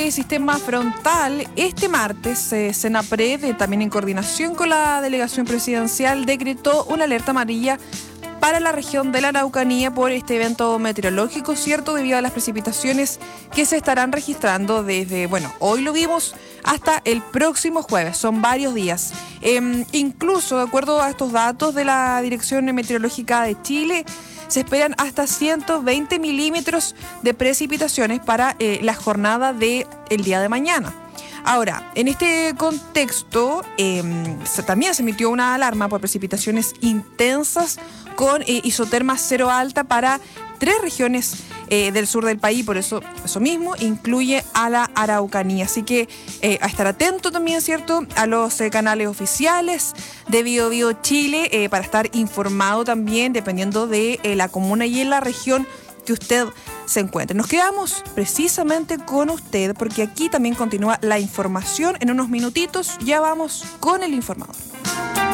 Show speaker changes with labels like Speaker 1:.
Speaker 1: de sistema frontal, este martes Senapred, también en coordinación con la delegación presidencial, decretó una alerta amarilla para la región de la Araucanía por este evento meteorológico, ¿cierto? Debido a las precipitaciones que se estarán registrando desde, hoy lo vimos, hasta el próximo jueves. Son varios días. Incluso, de acuerdo a estos datos de la Dirección Meteorológica de Chile, se esperan hasta 120 milímetros de precipitaciones para la jornada del día de mañana. Ahora, en este contexto, también se emitió una alarma por precipitaciones intensas con isoterma cero alta para 3 regiones del sur del país. Por eso mismo incluye a la Araucanía. Así que a estar atento también, ¿cierto?, a los canales oficiales de Biobío Chile para estar informado también, dependiendo de la comuna y en la región que usted se encuentre. Nos quedamos precisamente con usted porque aquí también continúa la información. En unos minutitos ya vamos con el informador.